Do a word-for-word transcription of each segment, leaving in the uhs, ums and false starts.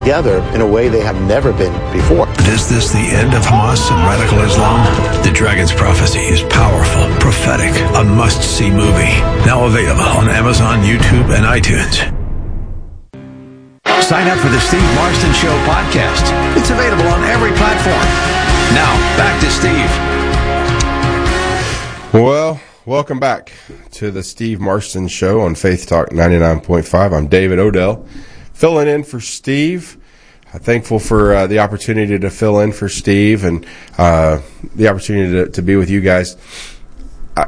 together in a way they have never been before. But is this the end of Hamas and radical Islam? The Dragon's Prophecy is powerful, prophetic, a must-see movie. Now available on Amazon, YouTube, and iTunes. Sign up for the Steve Marston Show podcast. It's available on every platform. Now, back to Steve. Well, welcome back to the Steve Marston Show on Faith Talk ninety-nine point five. I'm David Odell, filling in for Steve. I'm thankful for uh, the opportunity to fill in for Steve and uh, the opportunity to, to be with you guys. I,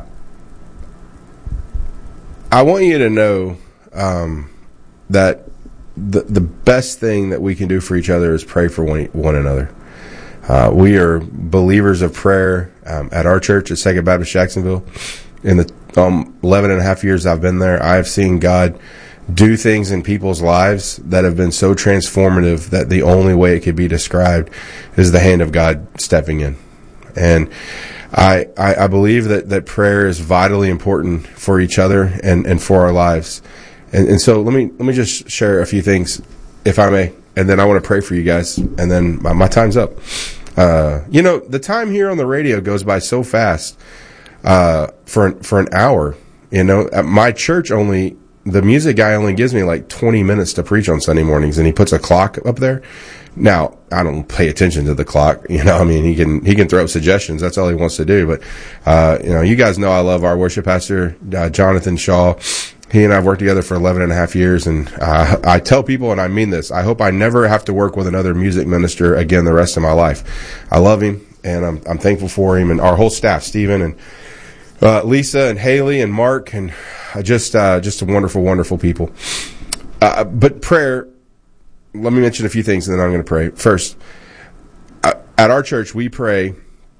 I want you to know um, that the the best thing that we can do for each other is pray for one, one another. Uh, we are believers of prayer um, at our church at Second Baptist Jacksonville. In the um, eleven and a half years I've been there, I have seen God do things in people's lives that have been so transformative that the only way it could be described is the hand of God stepping in. And I, I, I believe that, that prayer is vitally important for each other and, and for our lives. And, and so let me, let me just share a few things, if I may, and then I want to pray for you guys, and then my, my time's up. Uh, you know, the time here on the radio goes by so fast, uh, for, for an hour. You know, at my church only, the music guy only gives me like twenty minutes to preach on Sunday mornings, and he puts a clock up there. Now, I don't pay attention to the clock. You know, I mean, he can, he can throw suggestions. That's all he wants to do. But, uh, you know, you guys know I love our worship pastor, uh, Jonathan Shaw. He and I have worked together for eleven and a half years. And, uh, I tell people, and I mean this, I hope I never have to work with another music minister again the rest of my life. I love him, and I'm, I'm thankful for him and our whole staff, Stephen and, uh, Lisa and Haley and Mark, and just, uh, just a wonderful, wonderful people. Uh, but prayer, let me mention a few things, and then I'm going to pray. First, uh, at our church, we pray,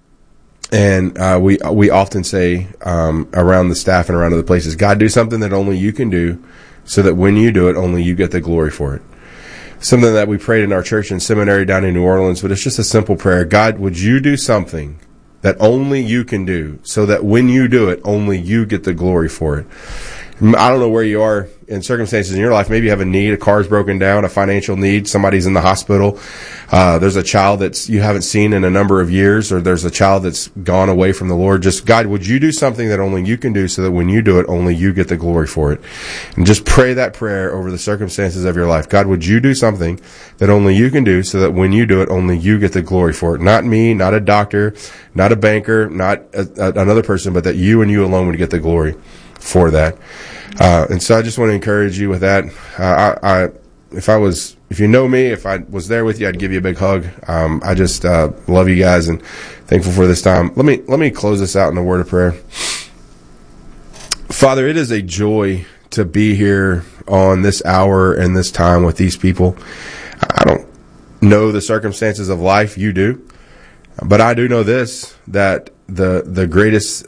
and uh, we we often say um, around the staff and around other places, God, do something that only you can do, so that when you do it, only you get the glory for it. Something that we prayed in our church and seminary down in New Orleans, but it's just a simple prayer. God, would you do something that only you can do, so that when you do it, only you get the glory for it? I don't know where you are in circumstances in your life. Maybe you have a need, a car's broken down, a financial need, somebody's in the hospital, uh, there's a child that's you haven't seen in a number of years, or there's a child that's gone away from the Lord. Just, God, would you do something that only you can do, so that when you do it, only you get the glory for it? And just pray that prayer over the circumstances of your life. God, would you do something that only you can do, so that when you do it, only you get the glory for it? Not me, not a doctor, not a banker, not a, a, another person, but that you and you alone would get the glory for that. Uh, and so I just want to encourage you with that. Uh, I, I, if I was, if you know me, if I was there with you, I'd give you a big hug. Um, I just, uh, love you guys and thankful for this time. Let me, let me close this out in a word of prayer. Father, it is a joy to be here on this hour and this time with these people. I don't know the circumstances of life. You do. But I do know this, that the, the greatest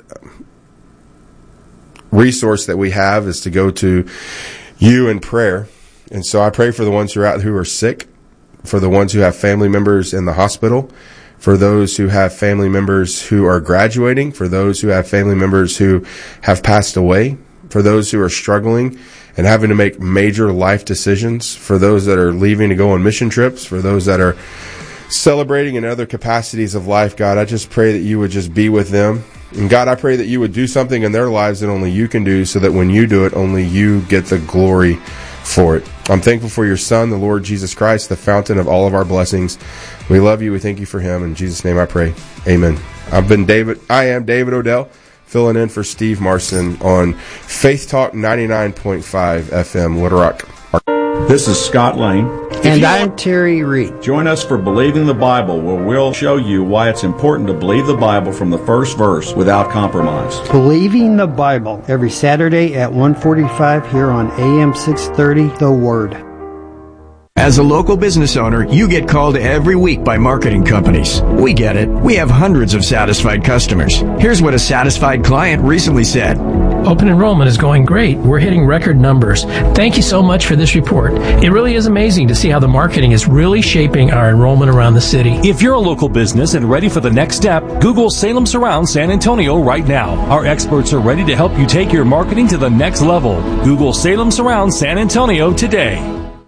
resource that we have is to go to you in prayer. And so I pray for the ones who are out who are sick, for the ones who have family members in the hospital, for those who have family members who are graduating, for those who have family members who have passed away, for those who are struggling and having to make major life decisions, for those that are leaving to go on mission trips, for those that are celebrating in other capacities of life. God, I just pray that you would just be with them. And God, I pray that you would do something in their lives that only you can do, so that when you do it, only you get the glory for it. I'm thankful for your Son, the Lord Jesus Christ, the fountain of all of our blessings. We love you. We thank you for him. In Jesus' name I pray. Amen. I've been David. I am David Odell, filling in for Steve Marston on Faith Talk ninety-nine point five F M, Little Rock. This is Scott Lane. And I'm Terry Reed. Join us for Believing the Bible, where we'll show you why it's important to believe the Bible from the first verse without compromise. Believing the Bible, every Saturday at one forty-five here on A M six thirty, The Word. As a local business owner, you get called every week by marketing companies. We get it. We have hundreds of satisfied customers. Here's what a satisfied client recently said. Open enrollment is going great. We're hitting record numbers. Thank you so much for this report. It really is amazing to see how the marketing is really shaping our enrollment around the city. If you're a local business and ready for the next step, Google Salem Surround San Antonio right now. Our experts are ready to help you take your marketing to the next level. Google Salem Surround San Antonio today.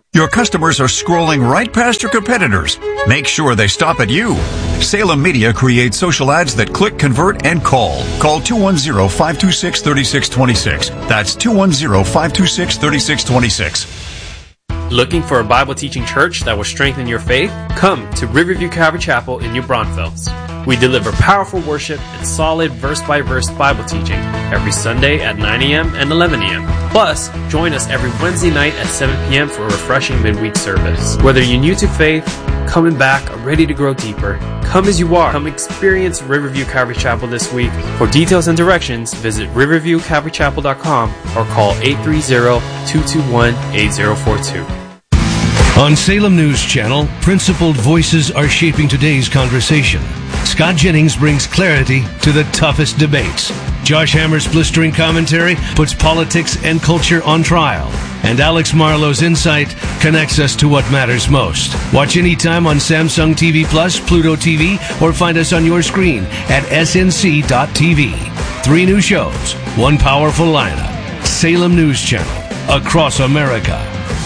Your customers are scrolling right past your competitors. Make sure they stop at you. Salem Media creates social ads that click, convert, and call. Call two one zero, five two six, three six two six. That's two one zero, five two six, three six two six. Looking for a Bible teaching church that will strengthen your faith? Come to Riverview Calvary Chapel in New Braunfels. We deliver powerful worship and solid verse-by-verse Bible teaching every Sunday at nine a.m. and eleven a.m. Plus, join us every Wednesday night at seven p.m. for a refreshing midweek service. Whether you're new to faith, coming back, or ready to grow deeper, come as you are. Come experience Riverview Calvary Chapel this week. For details and directions, visit riverview calvary chapel dot com or call eight three zero, two two one, eight zero four two. On Salem News Channel, principled voices are shaping today's conversation. Scott Jennings brings clarity to the toughest debates. Josh Hammer's blistering commentary puts politics and culture on trial. And Alex Marlowe's insight connects us to what matters most. Watch anytime on Samsung T V Plus, Pluto T V, or find us on your screen at S N C dot T V. Three new shows, one powerful lineup. Salem News Channel, across America.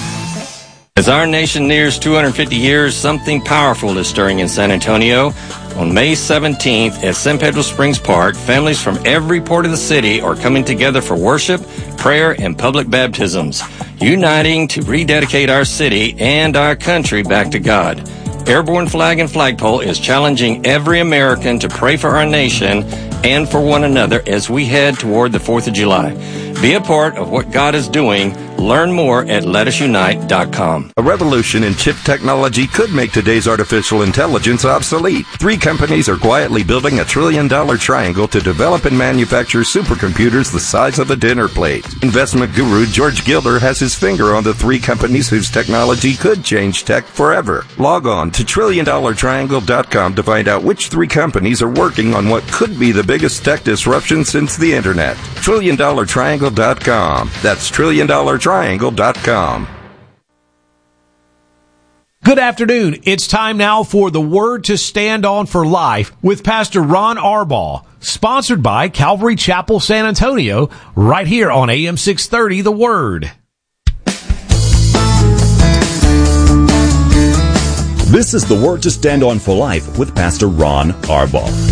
As our nation nears two hundred fifty years, something powerful is stirring in San Antonio. On May seventeenth at San Pedro Springs Park, families from every port of the city are coming together for worship, prayer, and public baptisms, uniting to rededicate our city and our country back to God. Airborne Flag and Flagpole is challenging every American to pray for our nation and for one another as we head toward the fourth of July. Be a part of what God is doing. Learn more at let us unite dot com. A revolution in chip technology could make today's artificial intelligence obsolete. Three companies are quietly building a trillion-dollar triangle to develop and manufacture supercomputers the size of a dinner plate. Investment guru George Gilder has his finger on the three companies whose technology could change tech forever. Log on to trillion dollar triangle dot com to find out which three companies are working on what could be the biggest tech disruption since the internet. trillion dollar triangle dot com. That's trillion dollar triangle dot com. Good afternoon. It's time now for the Word to Stand On for Life with Pastor Ron Arbaugh, sponsored by Calvary Chapel San Antonio, right here on A M six thirty, The Word. This is the Word to Stand On for Life with Pastor Ron Arbaugh.